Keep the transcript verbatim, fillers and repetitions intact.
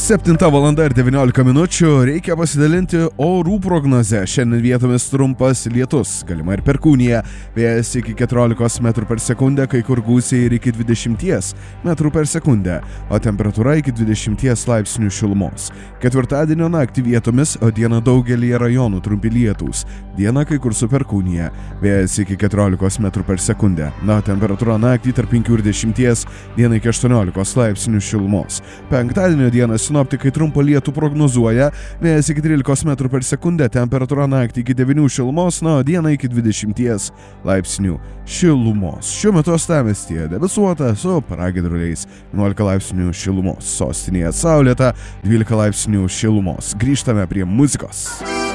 septinta valanda ir devyniolika minučių, reikia pasidalinti orų prognozę. Šiandien vietomis trumpas lietus, galima ir perkūnija, vėjas iki keturiolikos metrų per sekundę, kai kur gūsiai ir iki dvidešimties metrų per sekundę, o temperatūra iki dvidešimties laipsnių šilumos. Ketvirtadienio naktį vietomis, o dieną daugelyje rajonų trumpi lietūs, diena kai kur su perkūnija, vėjas iki keturiolikos metrų per sekundę, na, temperatūra naktį tarp penkių ir dešimties, diena iki aštuoniolikos laipsnių šilumos. Penktadienio dieną sinoptikai trumpą lietų prognozuoja, vėjas iki trylikos metrų per sekundę, temperatūra naktį iki devynių šilumos, na, o dieną iki dvidešimties laipsnių šilumos. Šiuo metu uostamiestyje debesuota su pragiedruliais, vienuolika laipsnių šilumos, sostinėje saulėta, dvylika laipsnių šilumos. Grįžtame prie muzikos.